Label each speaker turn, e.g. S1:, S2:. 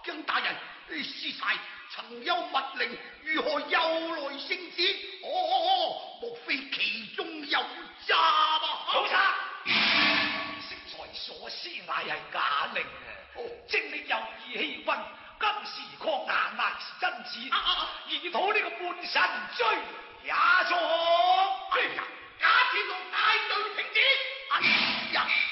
S1: 姜大人，師太曾有密令，如何又來聖旨？莫非其中有詐吧？
S2: 老賊，適才所思乃係假令啊！正令有意欺君，今時確硬乃是真旨，而討呢個半神追也錯。
S1: 哎呀，假天同大隊停止！哎呀！